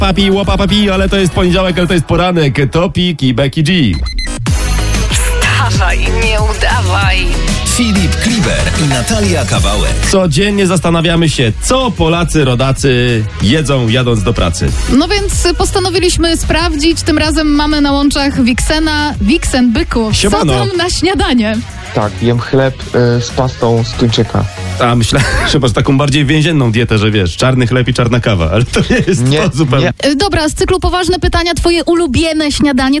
papi, łopa papi, ale to jest poniedziałek, ale to jest poranek. Topik i Becky G. Wstawaj, nie udawaj. Filip Kliber i Natalia Kawałek. Codziennie zastanawiamy się, co Polacy rodacy jedzą jadąc do pracy. No więc postanowiliśmy sprawdzić. Tym razem mamy na łączach Wiksena. Wiksen, byku, Siemano. co tam na śniadanie? Tak, jem chleb z pastą z tuńczyka. A myślę, że masz taką bardziej więzienną dietę, że wiesz, czarny chleb i czarna kawa, ale to nie jest Nie, to zupełnie. nie. Dobra, z cyklu poważne pytania, twoje ulubione śniadanie.